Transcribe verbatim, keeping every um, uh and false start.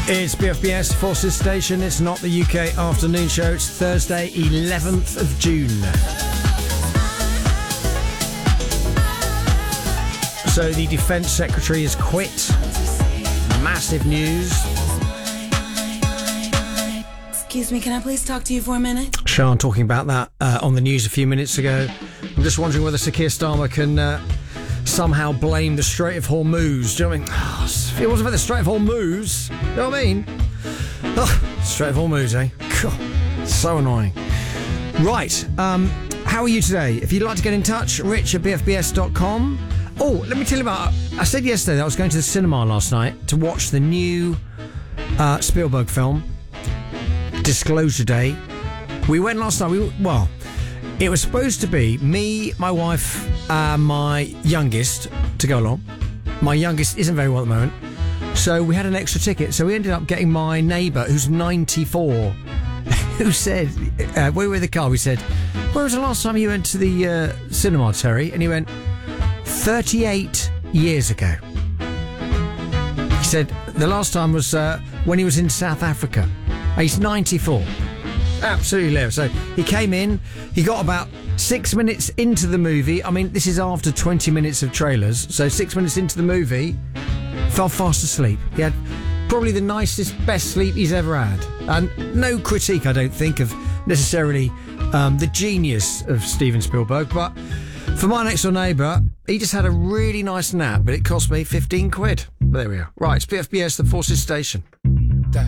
It's B F B S Forces Station. It's not the U K afternoon show. It's Thursday, eleventh of June. So the Defence Secretary has quit. Massive news. Excuse me, can I please talk to you for a minute? Sian talking about that uh, on the news a few minutes ago. I'm just wondering whether Sir Keir Starmer can uh, somehow blame the Strait of Hormuz. Do you know what I mean? Oh, if it wasn't for the Strait of Hormuz, you know what I mean? Oh, Strait of Hormuz, eh? God, so annoying. Right, um, how are you today? If you'd like to get in touch, rich at b f b s dot com. Oh, let me tell you about... I said yesterday that I was going to the cinema last night to watch the new uh, Spielberg film, Disclosure Day. We went last night. We Well, it was supposed to be me, my wife, uh, my youngest to go along. My youngest isn't very well at the moment. So we had an extra ticket. So we ended up getting my neighbour, who's ninety-four, who said, uh, we were in the car, we said, when was the last time you went to the uh, cinema, Terry? And he went, thirty-eight years ago. He said the last time was uh, when he was in South Africa. He's ninety-four. Absolutely hilarious. So he came in, he got about six minutes into the movie. I mean, this is after twenty minutes of trailers. So six minutes into the movie, fell fast asleep. He had probably the nicest, best sleep he's ever had. And no critique, I don't think, of necessarily um, the genius of Steven Spielberg. But for my next door neighbour, he just had a really nice nap, but it cost me fifteen quid. There we are. Right, it's B F B S, the Forces Station.